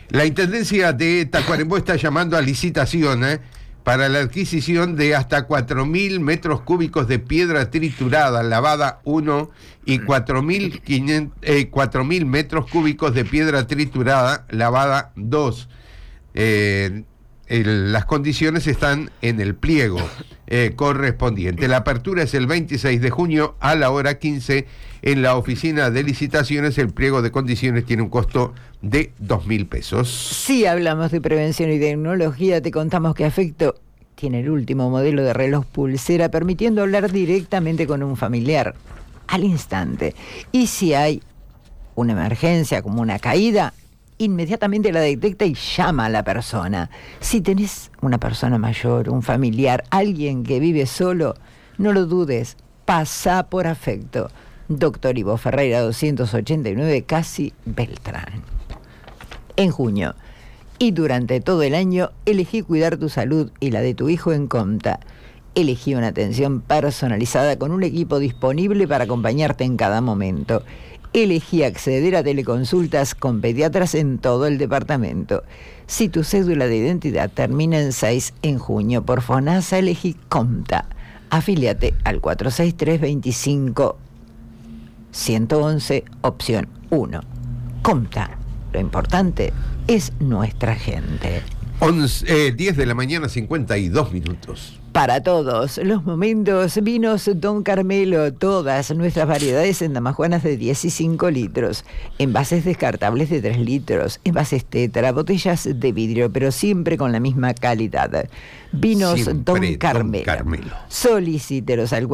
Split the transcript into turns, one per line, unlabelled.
La Intendencia de Tacuarembó está llamando a licitación para la adquisición de hasta 4.000 metros cúbicos de piedra triturada, lavada 1, y 4.000 metros cúbicos de piedra triturada, lavada 2. Las condiciones están en el pliego correspondiente. La apertura es el 26 de junio a la hora 15 en la oficina de licitaciones. El pliego de condiciones tiene un costo de 2.000 pesos.
Si hablamos de prevención y tecnología, te contamos que Afecto tiene el último modelo de reloj pulsera, permitiendo hablar directamente con un familiar al instante. Y si hay una emergencia como una caída, inmediatamente la detecta y llama a la persona. Si tenés una persona mayor, un familiar, alguien que vive solo, no lo dudes, pasá por Afecto. Doctor Ivo Ferreira 289, Casi Beltrán. En junio y durante todo el año, elegí cuidar tu salud y la de tu hijo en Comta. Elegí una atención personalizada con un equipo disponible para acompañarte en cada momento. Elegí acceder a teleconsultas con pediatras en todo el departamento. Si tu cédula de identidad termina en 6 en junio, por FONASA elegí Comta. Afíliate al 463-25-111, opción 1. Comta. Lo importante es nuestra gente.
10 de la mañana, 52 minutos.
Para todos los momentos, vinos Don Carmelo, todas nuestras variedades en damajuanas de 10 y 5 litros, envases descartables de 3 litros, envases tetra, botellas de vidrio, pero siempre con la misma calidad. Vinos
Siempre
Don Carmelo.
Don Carmelo.
Solicítelos al